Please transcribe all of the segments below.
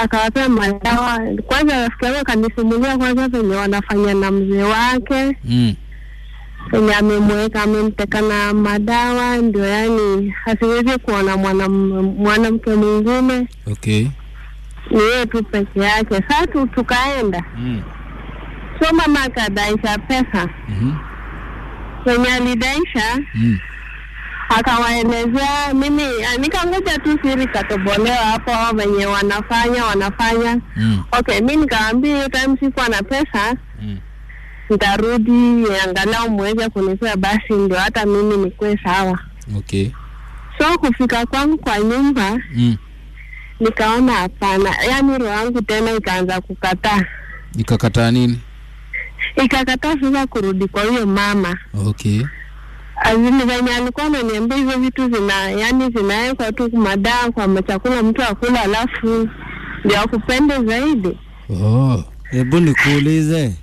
akawapea madawa. Kwanza rafiki yangu kanisimulia kwanza venye wanafanya na mzee wake. Venye amemteka na madawa ndio yani hasiwezi kuona mwanamke mwingine. Okay. Ni yeye tu peke yake. Sasa tukaenda. So mama akadaisha pesa. Venye alidaisha. Akawaelezea mimi nikangoja tu siri katobolewa hapo venye wanafanya. Okay, mimi nikaambia hiyo time sikuwa na pesa. Nitarudi angalau mweze kunipea basi ndio hata mimi nikuwe sawa. Okay. So kufika kwangu kwa nyumba nikaona hapana. Yaani roho yangu tena ikaanza kukataa. Ikakataa nini? Ikakataa sasa kurudi kwa huyo mama. Okay. Azini venye alikuwa ananiambia hizo vitu zinawekwa tu madawa kwa chakula mtu akula alafu ndio akupende zaidi. Hebu nikuulize.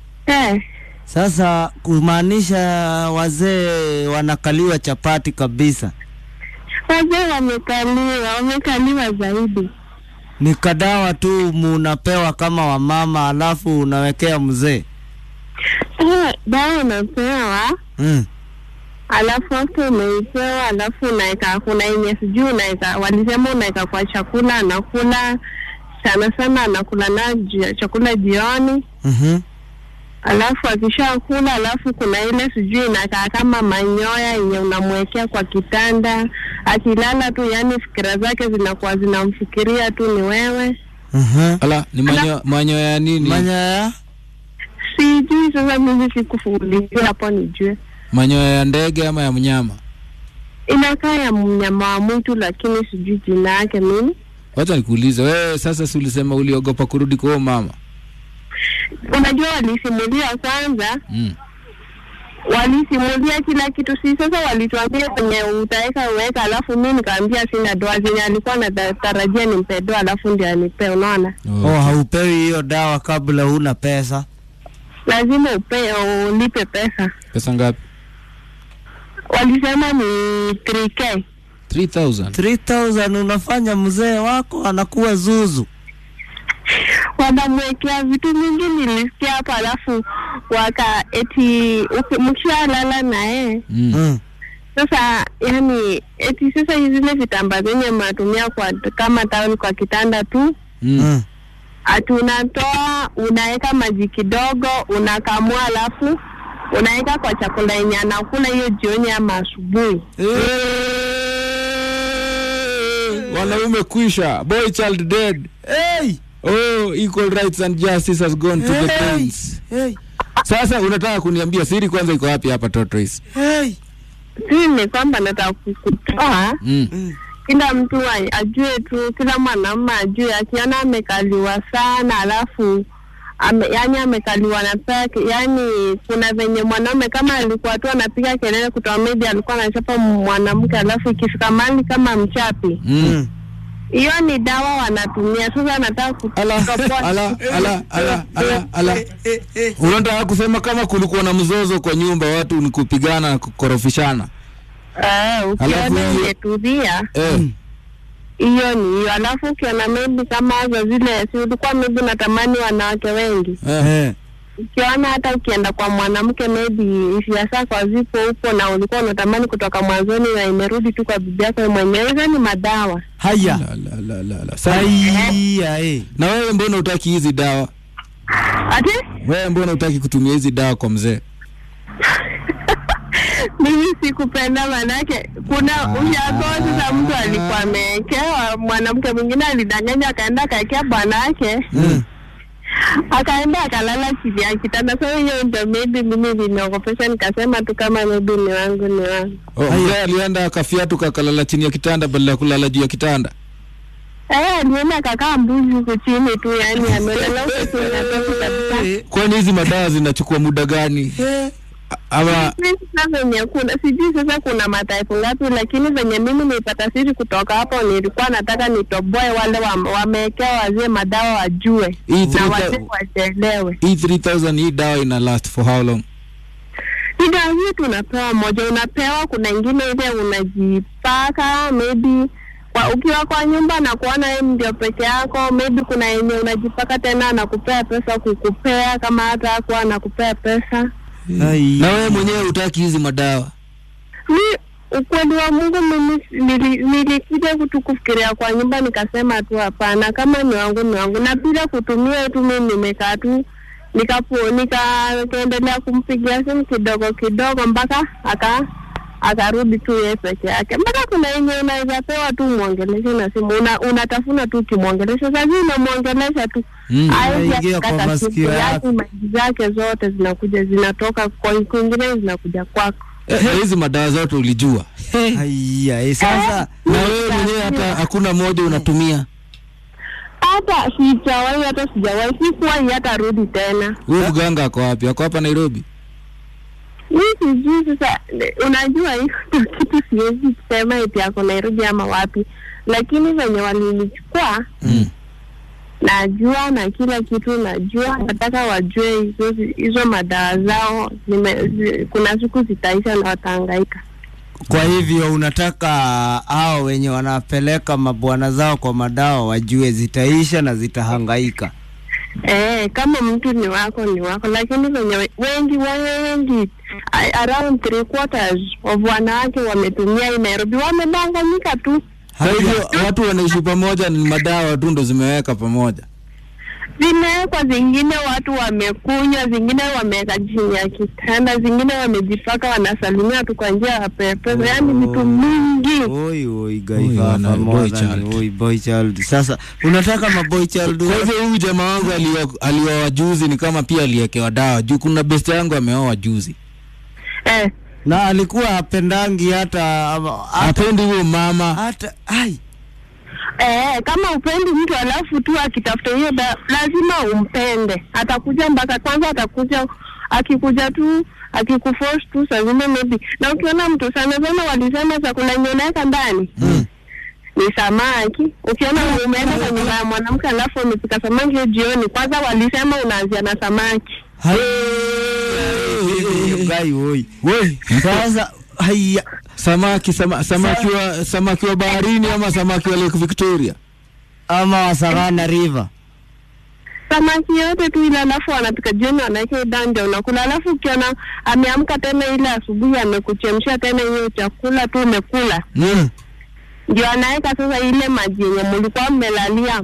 Sasa kumaanisha wazee wanakaliwa chapati kabisa. Wazee wamekaliwa zaidi. Ni kadawa tu munapewa kama wamama alafu unawekea mzee. Dawa unapewa. Alafu hapo umeipewa alafu unaeka kuna yenye sijui unaeka walisema unaeka kwa chakula anakula sana anakula na chakula jioni. Alafu akishakula alafu kuna ile sijui inakaa kama manyoya yenye unamwekea kwa kitanda. Akilala tu yani fikira zake zinakuwa zinamfikiria tu ni wewe. Ala ni manyoya nini? Manyoya? Sijui sasa mimi sikufuulizia hapo nijue. Manyoya ya ndege ama ya mnyama? Inakaa ya mnyama wa mtu lakini sijui jina yake mimi. Wacha nikuulize wewe sasa si ulisema uliogopa kurudi kwa mama? Unajua walisimulia kwanza. Walisimulia kila kitu si sasa walituambia kwenye utaweka alafu mimi nikaambia sina doa zenye alikuwa anatarajia nimpe doa alafu ndio anipe unaona. Haupewi hiyo dawa kabla huna pesa. Lazima ulipe pesa. Pesa ngapi? Walisema ni 3K. 3,000 unafanya mzee wako anakuwa zuzu. Wanamwekea vitu mingi nilisikia hapa alafu eti mkishalala naye. Sasa yani eti sasa zile vitambaa zenye matumia kwa kama taweli kwa kitanda tu. Atunatoa unaweka maji kidogo unakamua alafu unaweka kwa chakula yenye anakula hiyo jioni ama asubuhi. Wanaume kwisha, boy child dead. Equal rights and justice has gone to the plains. Sasa unataka kuniambia siri kwanza iko wapi hapa Tortoise? Siri kwamba nataka kukutoa. Kila mtu ajue tu, kila mwanamume ajue akiona amekaliwa sana alafu yani amekaliwa na peke, yani kuna venye mwanaume kama alikuwa tu anapiga kelele kutoa media alikuwa anachapa mwanamke alafu ikifika mali kama mchapi. Hiyo ni dawa wanatumia. Sasa nataka kutoa. Unataka kusema kama kulikuwa na mzozo kwa nyumba watu ni kupigana na kukorofishana? Ukiona imetulia. Hiyo ni hiyo. Alafu ukiona maybe kama hizo zile si ulikuwa maybe natamani wanawake wengi. Ukiona hata ukienda kwa mwanamke maybe hisia kwa zipo huko na ulikuwa unatamani kutoka mwanzoni na imerudi tu kwa bibi yako mwenyewe, hizo ni madawa. Haya. Na wewe mbona hutaki hizi dawa? Ati? Wewe mbona hutaki kutumia hizi dawa kwa mzee? Mimi sikupenda manake kuna ushago sasa mtu alikuwa amekewa mwanamke mwingine alidanganya akaenda kaekea bwana yake. Akaenda akalala chini ya kitanda. So hiyo ndio maybe mimi nimeogopesha nikasema tu kama maybe ni wangu. Alienda akafiatu kakalala chini ya kitanda badala ya kulala juu ya kitanda. Niona kakaa mbuzi huko chini tu yani amelala huko chini kabisa. Kwani hizi madawa zinachukua muda gani? Ama sijui sasa kuna mataifa ngapi lakini venye mimi nilipata siri kutoka hapo nilikuwa nataka nitoboe wale wameekea wazee madawa wajue na wazee waelewe. Hii 3,000 hii dawa ina last for how long? Dawa hii tunapewa moja unapewa, kuna ingine ile unajipaka maybe ukiwa kwa nyumba na kuona yeye ndio peke yako, maybe kuna yenye unajipaka tena anakupea pesa kukupea kama hata hakuwa anakupea pesa. Na wewe mwenyewe hutaki hizi madawa? Ukweli wa Mungu mimi nilikuja kufikiria kwa nyumba nikasema tu hapana, kama ni wangu na bila kutumia tu mimi nimekaa tu nikaendelea kumpigia simu kidogo mpaka akarudi tu yeye peke yake. Mpaka kuna yenye unaweza pewa tu muongeleshe na simu, unatafuna tu kimuongelesha, sasa unamuongelesha tu aingia kwa masikio yako, maji zake zote zinakuja zinatoka kwa kwingine zinakuja kwako. Hizi madawa zote ulijua? Haya, sasa na wewe mwenyewe hata hakuna moja unatumia? Hata sijawahi sikuwa hata rudi tena. Wewe mganga ako wapi? Ako hapa Nairobi? Mimi sijui sasa, unajua hiyo kitu siwezi kusema eti ako Nairobi ama wapi, lakini wenye walinichukua najua na kila kitu najua. Nataka wajue hizo madawa zao kuna siku zitaisha na watahangaika. Kwa hivyo unataka hao wenye wanapeleka mabwana zao kwa madawa wajue zitaisha na zitahangaika? Kama mtu ni wako, lakini wenye wengi around 3/4 of wanawake wametumia Nairobi wamedanganyika tu. Kwa hivyo watu wanaishi pamoja ni madawa tu ndo zimeweka pamoja. Zimewekwa, zingine watu wamekunywa, zingine wameweka chini ya kitanda, zingine wamejipaka wanasalimia tu kwa njia ya pepe. Yaani vitu mingi. Oi gaifa pamoja ni boy child. Sasa unataka maboy child. Kwa hivyo huyu jamaa wangu alioa juzi ni kama pia aliyekewa dawa. Juu kuna best yangu ameoa juzi. Na alikuwa hapendangi hata hapendi huyo mama. Hata kama upendi mtu alafu tu akitafuta hiyo lazima umpende. Atakuja mpaka kwanza, akikuja tu akikuforce tu sazima maybe. Na ukiona mtu sana walisema chakula nyoneka ndani ni samaki. Ukiona umeenda kwa nyumba ya mwanamke alafu umepika samaki jioni, kwanza walisema unaanzia na samaki. Sasa haya samaki wa baharini ama samaki wa Lake Victoria ama wa Savannah River, samaki yote tu ile, alafu wanapika jioni wanaweka danja unakula, alafu ukiona ameamka tena ile asubuhi amekuchemsha tena hiyo chakula tu umekula ndio anaweka sasa ile maji yenye mlikuwa mmelalia.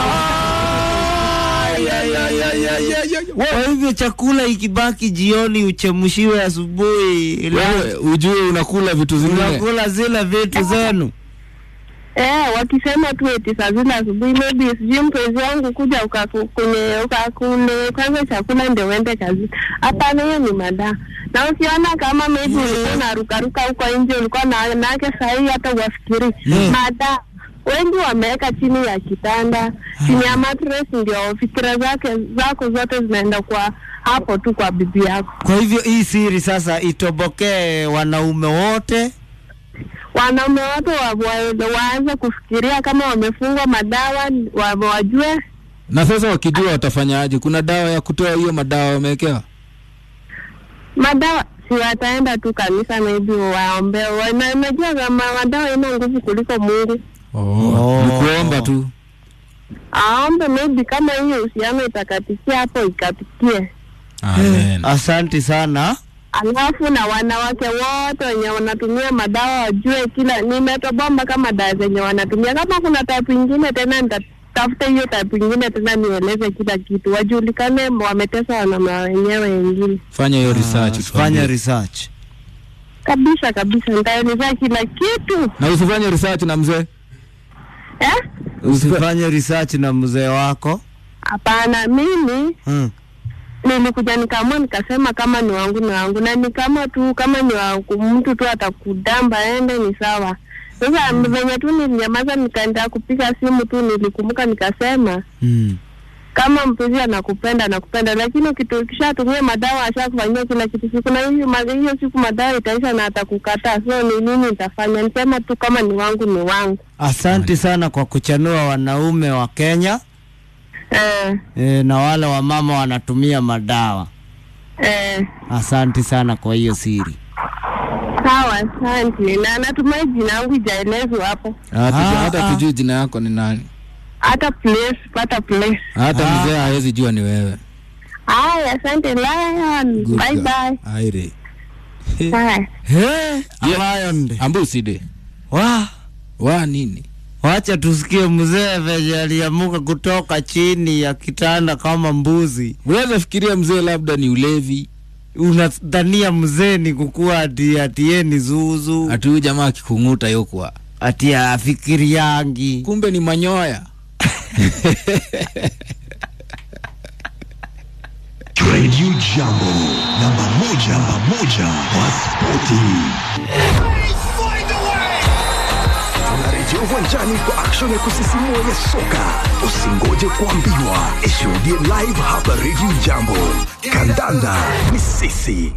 Kwa hivyo chakula ikibaki jioni uchemshiwe asubuhi. Wewe ujue unakula vitu zingine. Unakula zile vitu zenu. Wakisema tu eti saa zile asubuhi maybe sijui mpenzi wangu kuja ukakule kwanza chakula ndio uende kazi. Hapana, hiyo ni mada. Na ukiona kama maybe ulikuwa unarukaruka huko nje ulikuwa na nake sahi hata uwafikiri. Mada wengi wameweka chini ya kitanda, chini ya mattress, ndio fikira zako zote zinaenda kwa hapo tu kwa bibi yako. Kwa hivyo hii siri sasa itobokee wanaume wote waanze kufikiria kama wamefungwa madawa wajue. Na sasa wakijua watafanyaje? Kuna dawa ya kutoa hiyo madawa wamewekewa? Madawa si wataenda tu kanisa maybe waombe. Unajua kama madawa ina nguvu kuliko Mungu. Kuomba tu. Aombe maybe kama hiyo usiame itakatikia hapo ikatikie. Amen. Asante sana. Alafu na wanawake wote wenye wanatumia madawa wajue kila nimetobomba kama dawa zenye wanatumia. Kama kuna type nyingine tena nitatafuta hiyo type nyingine tena nieleze kila kitu. Wajulikane wametesa wanaume wenyewe wengine. Fanya hiyo research. Fanya research. Kabisa nitaeleza kila kitu. Na usifanye research na mzee. Usifanye research na mzee wako? Hapana, mimi nilikuja nikaamua nikasema kama ni wangu na ni kama ni mtu tu atakudamba ende ni sawa. Sasa venye tu nilinyamaza nikaenda kupiga simu tu nilikumbuka nikasema kama mpenzi anakupenda lakini ukishatumia madawa ashakufanyia kila kitu, siku na hiyo siku madawa itaisha na atakukataa. So ni nini nitafanya? Nisema tu kama ni wangu. Asante sana kwa kuchanua wanaume wa Kenya. Na wale wa mama wanatumia madawa. Asante sana kwa hiyo siri. Sawa, asante. Na natumai jina yangu ijaelezwa hapo. Hata tujui jina yako ni nani. Hata place. Hata mzee hawezi jua ni wewe. Asante Lion. Good Bye girl. bye. Aire. Bye. Lion. Ambuside. Wa nini? Wacha tusikie mzee venye aliamuka kutoka chini ya kitanda kama mbuzi. Unaweza fikiria mzee labda ni ulevi. Unadhania mzee ni kukua ati ni zuzu. Ati huyu jamaa akikunguta yokwa. Ati afikiri yangi. Kumbe ni manyoya. Radio Jambo, namba moja wa spoti. Tunarejea uwanjani kwa action ya kusisimua ya soka. Usingoje kuambiwa, ishuhudie live hapa Radio Jambo. Kandanda ni sisi.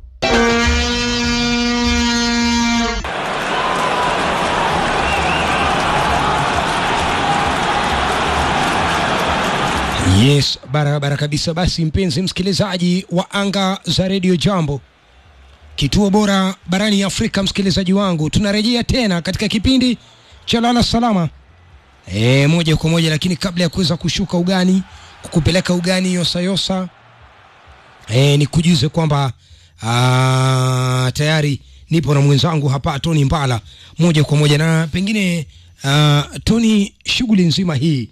Yes, barabara kabisa. Basi mpenzi msikilizaji wa anga za Radio Jambo, kituo bora barani Afrika, msikilizaji wangu, tunarejea tena katika kipindi cha lala salama moja kwa moja. Lakini kabla ya kuweza kushuka ugani, kukupeleka ugani yosa ni kujuze kwamba tayari nipo na mwenzangu hapa Tony Mbala moja kwa moja. Na pengine Tony, shughuli nzima hii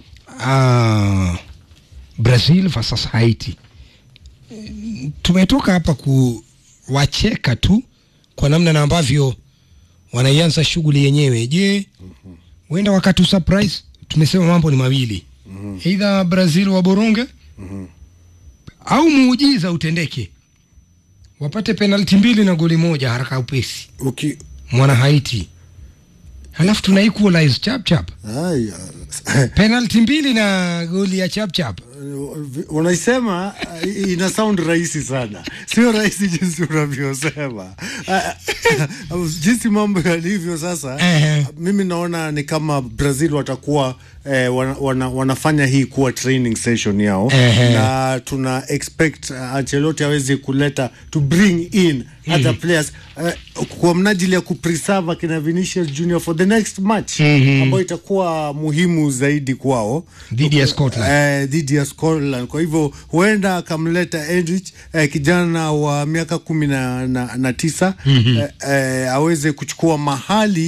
Brazil versus Haiti, tumetoka hapa kuwacheka tu kwa namna na ambavyo wanaianza shughuli yenyewe. Je, huenda wakati surprise? Tumesema mambo ni mawili, either Brazil waboronge au muujiza utendeke, wapate penalty 2 na goli 1 haraka upesi mwana Haiti, halafu tuna equalize chap penalty 2 na goli ya chap. Unaisema ina sound rahisi sana, sio rahisi jinsi unavyosema. Jinsi mambo yalivyo sasa, mimi naona ni kama Brazil watakuwa wanafanya hii kuwa training session yao, na tuna expect Ancelotti aweze kuleta to bring in other players kwa mnajili ya kupreserve kina Vinicius Junior for the next match ambayo itakuwa muhimu zaidi kwao dhidi ya Scotland. Kwa hivyo huenda akamleta Endrich, kijana wa miaka 19 aweze kuchukua mahali